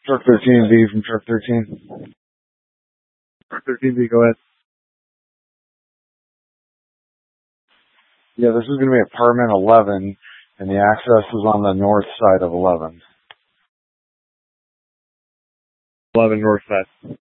Truck 13B from Truck 13. Truck 13B, go ahead. Yeah, this is going to be apartment 11, and the access is on the north side of 11. 11 north side.